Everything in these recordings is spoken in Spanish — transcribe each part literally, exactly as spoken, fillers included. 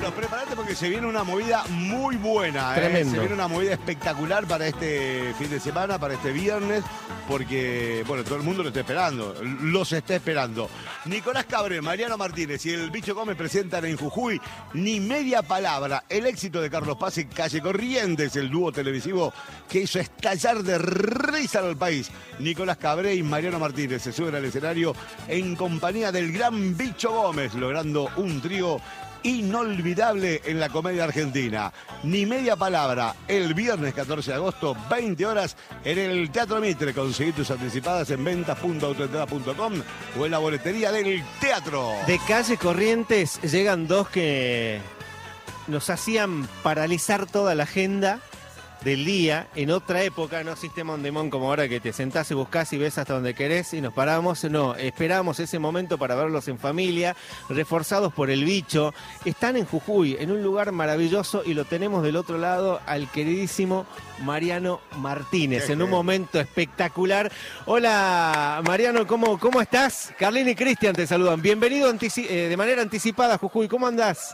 Bueno, prepárate porque se viene una movida muy buena. ¿eh? Tremendo. Se viene una movida espectacular para este fin de semana, para este viernes, porque, bueno, todo el mundo lo está esperando, los está esperando. Nicolás Cabré, Mariano Martínez y el Bicho Gómez presentan en Jujuy Ni Media Palabra, el éxito de Carlos Paz en Calle Corrientes, el dúo televisivo que hizo estallar de risa al país. Nicolás Cabré y Mariano Martínez se suben al escenario en compañía del gran Bicho Gómez, logrando un trío inolvidable en la comedia argentina. Ni Media Palabra, el viernes catorce de agosto, veinte horas, en el Teatro Mitre. Conseguí tus anticipadas en ventas punto autoentrada punto com o en la boletería del teatro. De Calle Corrientes llegan dos que nos hacían paralizar toda la agenda del día. En otra época, no sistema on demand como ahora que te sentás y buscás y ves hasta donde querés y nos paramos. No, esperamos ese momento para verlos en familia, reforzados por el Bicho. Están en Jujuy, en un lugar maravilloso, y lo tenemos del otro lado al queridísimo Mariano Martínez, en un momento espectacular. Hola Mariano, ¿cómo, cómo estás? Carlina y Cristian te saludan. Bienvenido antici- eh, de manera anticipada a Jujuy, ¿cómo andás?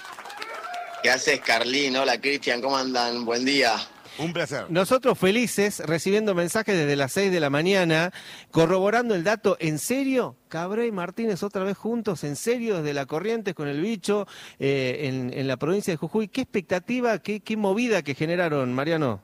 ¿Qué haces, Carlín? Hola, Cristian, ¿cómo andan? Buen día. Un placer. Nosotros felices, recibiendo mensajes desde las seis de la mañana, corroborando el dato. ¿En serio? Cabré y Martínez otra vez juntos, ¿en serio? Desde la Corrientes con el Bicho, eh, en, en la provincia de Jujuy. ¿Qué expectativa, qué, qué movida que generaron, Mariano?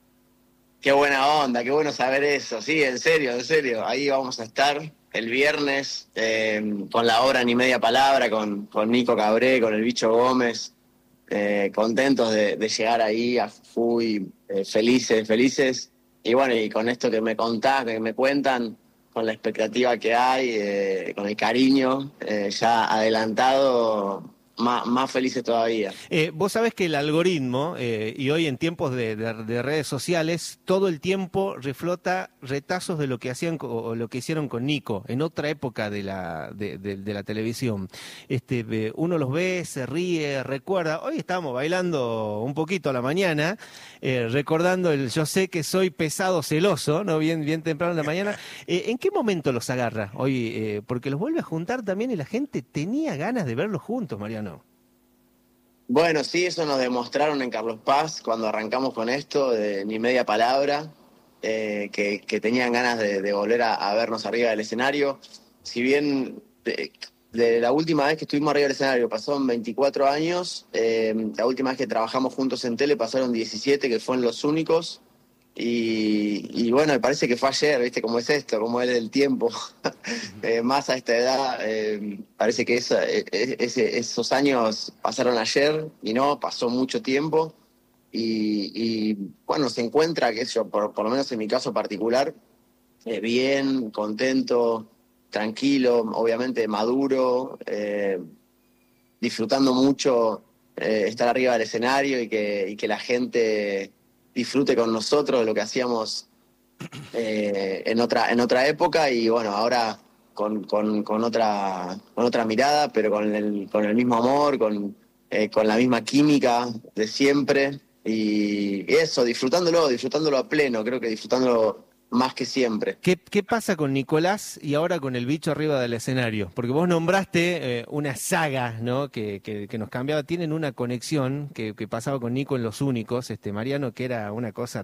Qué buena onda, qué bueno saber eso. Sí, en serio, en serio. Ahí vamos a estar el viernes eh, con la obra Ni Media Palabra, con, con Nico Cabré, con el Bicho Gómez. Eh, contentos de, de llegar ahí a Jujuy, eh, felices, felices. Y bueno, y con esto que me contás, que me cuentan, con la expectativa que hay, eh, con el cariño eh, ya adelantado, más, más felices todavía. Eh, vos sabés que el algoritmo, eh, y hoy en tiempos de, de, de redes sociales, todo el tiempo reflota retazos de lo que hacían o lo que hicieron con Nico en otra época de la, de, de, de la televisión. Este, uno los ve, se ríe, recuerda. Hoy estábamos bailando un poquito a la mañana, eh, recordando el Yo sé que soy pesado celoso, ¿no? Bien, bien temprano en la mañana. Eh, ¿En qué momento los agarra hoy? Eh, porque los vuelve a juntar también y la gente tenía ganas de verlos juntos, Mariano. Bueno, sí, eso nos demostraron en Carlos Paz cuando arrancamos con esto de Ni Media Palabra, eh, que, que tenían ganas de, de volver a, a vernos arriba del escenario. Si bien de, de la última vez que estuvimos arriba del escenario pasaron veinticuatro años, eh, la última vez que trabajamos juntos en tele pasaron diecisiete, que fueron los únicos. Y, y bueno, me parece que fue ayer, ¿viste? Cómo es esto, cómo es el tiempo. eh, más a esta edad, eh, parece que esa, es, ese, esos años pasaron ayer y no, pasó mucho tiempo. Y, y bueno, se encuentra, qué sé yo, por, por lo menos en mi caso particular, eh, bien, contento, tranquilo, obviamente maduro, eh, disfrutando mucho eh, estar arriba del escenario y que, y que la gente disfrute con nosotros lo que hacíamos eh, en otra en otra época, y bueno, ahora con, con, con otra con otra mirada, pero con el, con el mismo amor, con, eh, con la misma química de siempre, y eso, disfrutándolo, disfrutándolo a pleno, creo que disfrutándolo más que siempre. ¿Qué, ¿Qué pasa con Nicolás y ahora con el Bicho arriba del escenario? Porque vos nombraste eh, una saga, ¿no? que, que, que nos cambiaba. Tienen una conexión que, que pasaba con Nico en Los Únicos, este Mariano, que era una cosa